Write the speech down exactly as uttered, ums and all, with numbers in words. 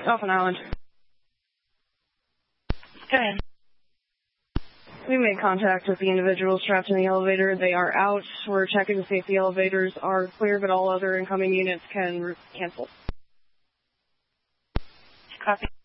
Dolphin Island. Go ahead. We made contact with the individuals trapped in the elevator. They are out. We're checking to see if the elevators are clear, but all other incoming units can cancel. Copy.